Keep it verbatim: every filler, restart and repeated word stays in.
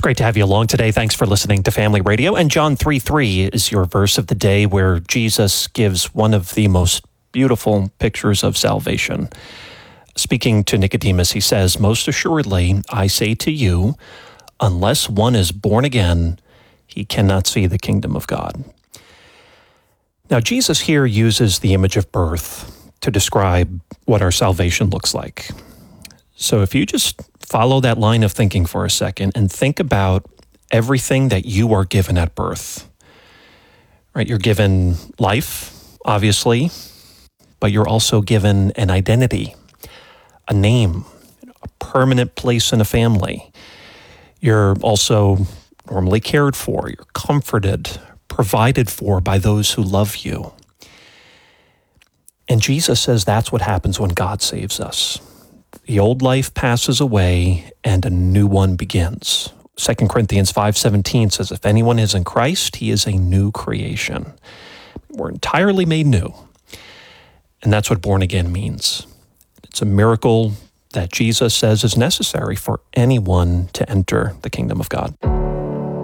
Great to have you along today. Thanks for listening to Family Radio. And John three three is your verse of the day, where Jesus gives one of the most beautiful pictures of salvation. Speaking to Nicodemus, he says, "Most assuredly, I say to you, unless one is born again, he cannot see the kingdom of God." Now, Jesus here uses the image of birth to describe what our salvation looks like. So if you just follow that line of thinking for a second and think about everything that you are given at birth, right? You're given life, obviously, but you're also given an identity, a name, a permanent place in a family. You're also normally cared for, you're comforted, provided for by those who love you. And Jesus says that's what happens when God saves us. The old life passes away and a new one begins. Second Corinthians five seventeen says, if anyone is in Christ, he is a new creation. We're entirely made new. And that's what born again means. It's a miracle that Jesus says is necessary for anyone to enter the kingdom of God.